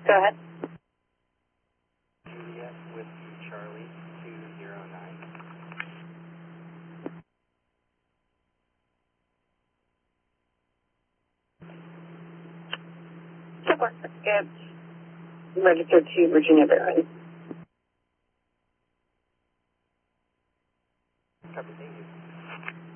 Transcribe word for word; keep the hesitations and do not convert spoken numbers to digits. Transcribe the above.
Go ahead. Juliet Whiskey Charlie two zero nine. Support. It's registered to Virginia Bearings. Copy, thank you.